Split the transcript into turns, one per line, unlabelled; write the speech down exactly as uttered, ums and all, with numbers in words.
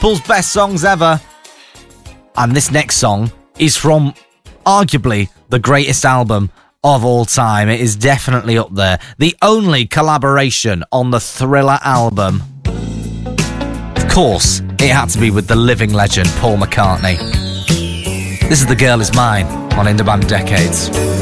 Paul's best songs ever. And this next song is from arguably the greatest album of all time. It is definitely up there. The only collaboration on the Thriller album. Of course, it had to be with the living legend Paul McCartney. This is The Girl Is Mine on In The Band Decades.